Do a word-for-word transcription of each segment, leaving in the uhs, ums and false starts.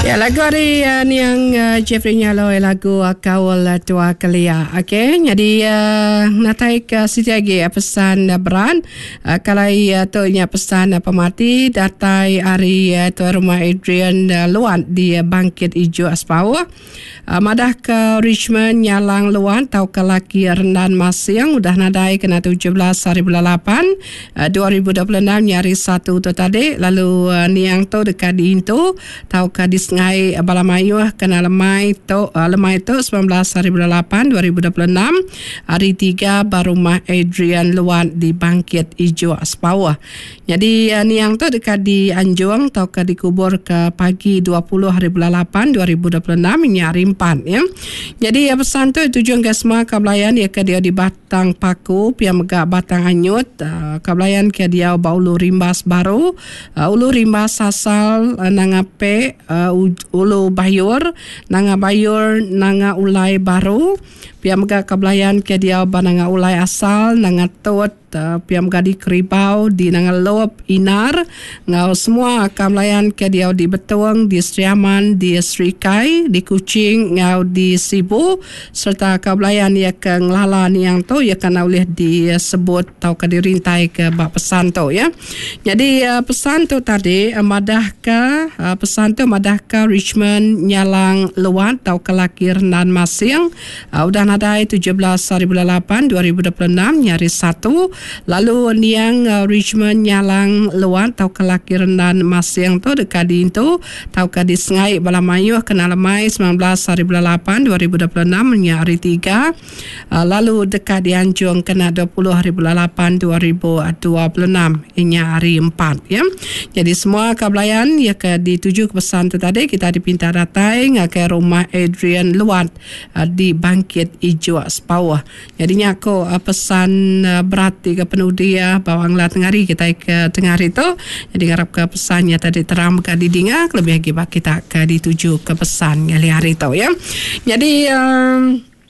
Ya, lagu hari uh, ni yang uh, Jeffrey Nyalo lagu uh, Kawal uh, Tua Kelia. Okey, jadi uh, natai ke siti lagi uh, pesan uh, beran uh, kalau uh, tu nya pesan uh, pemati datai hari uh, tu rumah Adrian uh, Luan di uh, Bangkit Ijo Aspawa. Uh, madah ke Richmond Nyalang Luan tau ke laki rendan Masiang udah nadai kena tujuh belas hari bulan lapan uh, dua ribu dua puluh enam nyari satu tu tadi. Lalu uh, ni yang tu dekat di Intu tau ke di Sengai Balamayu kena lemai tu uh, lemai tu sembilan belas hari bulan lapan dua ribu dua puluh enam hari tiga barumah Adrian Luan di Bangkit Ijo Aspawa. Jadi uh, ni yang tu dekat di Anjung tau ke dikubur ke pagi dua puluh hari bulan lapan dua ribu dua puluh enam ini hari empat ya. Jadi uh, pesan tu tujuan ke semua kabelayan ya ke dia di Batang Paku pia megak Batang Anyut uh, kabelayan ke dia baulu rimbas baru uh, ulu rimbas asal uh, nangape uh, ulu bayur nanga bayur nanga ulai baru pia megak kabelayan ke dia bananga ulai asal nanga tot uh, pia megak di Keribau di nanga lop inar ngau semua kabelayan ke dia di Betuang di Seriaman di Serikai di Kuching ngau di Sibu serta kabelayan ya ke ngelalan yang tu ya kena boleh disebut tau ke dirintai ke bak pesan tu ya. Jadi uh, pesan tu tadi uh, madah ke uh, pesan tu madah ke Richmond Nyalang Luan tau ke laki rendan Masiang uh, udah nadai tujuh belas hari bulan lapan dua ribu dua puluh enam nyari satu. Lalu niang uh, Richmond Nyalang Luan tau ke laki rendan Masiang tu dekat di itu tau ke di Sengai Balamayu kena lemai sembilan belas hari bulan lapan dua ribu dua puluh enam nyari tiga. Uh, lalu dekat di Anjung kena dua puluh hari bulan lapan dua ribu dua puluh enam ini hari empat ya. Jadi semua kabelayan ya ke dituju ke pesan tu tadi kita dipinta datai ke rumah Adrian Luan uh, di Bangkit Ijo Aspawa. Jadinya aku uh, pesan uh, berarti ke penudia bawang la tengari kita ke tengah itu. Jadi harap ke pesannya tadi terang ke didinga lebih lagi kita ke dituju ke pesan ngali hari itu ya. Jadi um,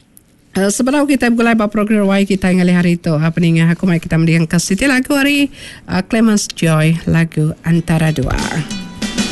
Uh, sebelum kita mulai buat program Y kita ngali hari itu apa nih aku mai kita mendengar kasih lagu hari uh, Clemens Joy lagu Antara Dua.